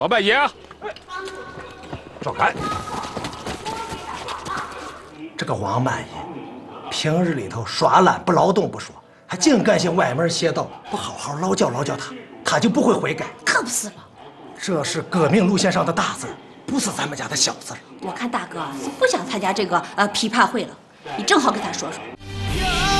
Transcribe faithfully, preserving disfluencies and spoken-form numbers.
王八爷， 照干。这个王八爷，平日里头耍懒不劳动不说，还净干些歪门邪道，不好好劳教劳教他，他就不会悔改。 可不是嘛！ 这是革命路线上的大字，不是咱们家的小字。 我看大哥是不想参加这个呃批判会了，你正好跟他说说。